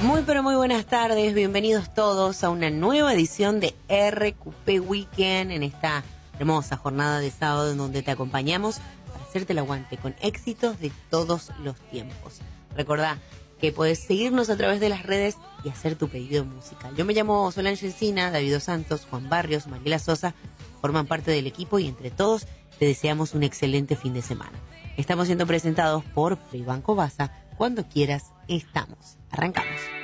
Muy pero muy buenas tardes, bienvenidos todos a una nueva edición de RQP Weekend en esta hermosa jornada de sábado en donde te acompañamos para hacerte el aguante con éxitos de todos los tiempos. Recordá que podés seguirnos a través de las redes y hacer tu pedido musical. Yo me llamo Solange Encina, David Dos Santos, Juan Barrios, Mariela Sosa, forman parte del equipo y entre todos te deseamos un excelente fin de semana. Estamos siendo presentados por Banco Basa. Cuando quieras, estamos. Arrancamos.